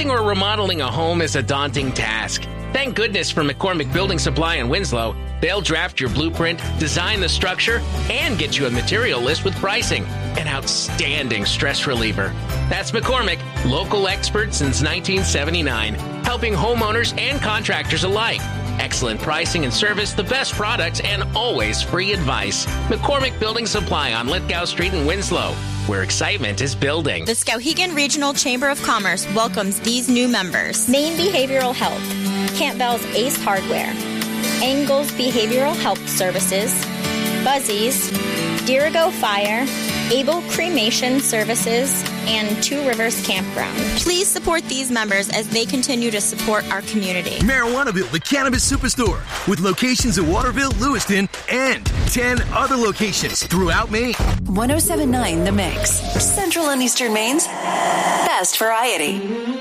Building or remodeling a home is a daunting task. Thank goodness for McCormick Building Supply in Winslow. They'll draft your blueprint, design the structure, and get you a material list with pricing. An outstanding stress reliever. That's McCormick, local expert since 1979, helping homeowners and contractors alike. Excellent pricing and service, the best products, and always free advice. McCormick Building Supply on Lithgow Street in Winslow, where excitement is building. The Skowhegan Regional Chamber of Commerce welcomes these new members. Maine Behavioral Health, Campbell's Ace Hardware, Angles Behavioral Health Services, Buzzies, Dirigo Fire, Able Cremation Services, and Two Rivers Campground. Please support these members as they continue to support our community. Marijuanaville, the cannabis superstore, with locations in Waterville, Lewiston, and 10 other locations throughout Maine. 107.9 The Mix, Central and Eastern Maine's best variety.